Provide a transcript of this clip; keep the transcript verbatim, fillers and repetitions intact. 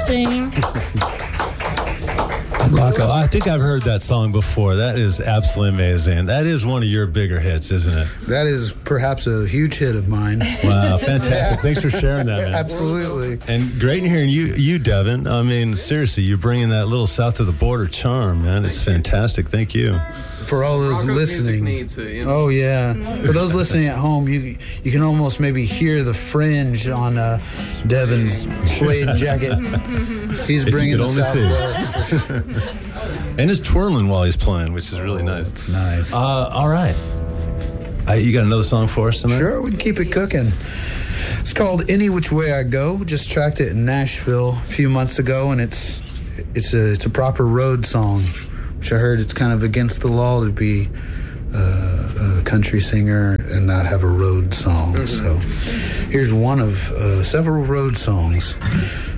sing. Rocco, I think I've heard that song before. That is absolutely amazing. That is one of your bigger hits, isn't it? That is perhaps a huge hit of mine. Wow, fantastic. Thanks for sharing that, man. Absolutely. And great hearing you, you, Devin. I mean, seriously, you're bringing that little south of the border charm, man. It's fantastic. Thank you. For all those Rocco's listening. Needs it, you know? Oh, yeah. For those listening at home, you you can almost maybe hear the fringe on uh, Devin's suede jacket. He's If bringing you the could only Southwest. And he's twirling while he's playing, which is really nice. It's nice. Uh, all right. Uh, you got another song for us tonight? Sure, we can keep it cooking. It's called Any Which Way I Go. Just tracked it in Nashville a few months ago, and it's it's a it's a proper road song, which I heard it's kind of against the law to be uh, a country singer and not have a road song. Mm-hmm. So here's one of uh, several road songs